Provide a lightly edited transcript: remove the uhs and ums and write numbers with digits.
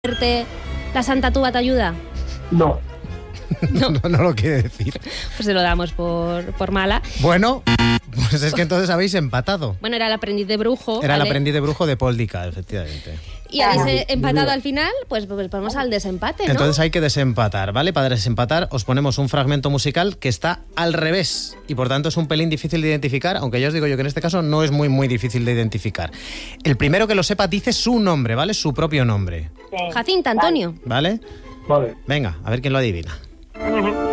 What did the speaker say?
¿La Santa Tuba te ayuda? No. No lo quiere decir. Pues se lo damos por mala. Bueno, pues es que entonces habéis empatado. Bueno, era el aprendiz de brujo. Era ¿vale? el aprendiz de brujo de Paul Dicka, efectivamente. Y habéis empatado al final, pues vamos al desempate, ¿no? Entonces hay que desempatar, ¿vale? Para desempatar os ponemos un fragmento musical que está al revés y por tanto es un pelín difícil de identificar, aunque ya os digo yo que en este caso no es muy difícil de identificar. El primero que lo sepa dice su nombre, ¿vale? Su propio nombre. Jacinta, Antonio. ¿Vale? Vale. Venga, a ver quién lo adivina.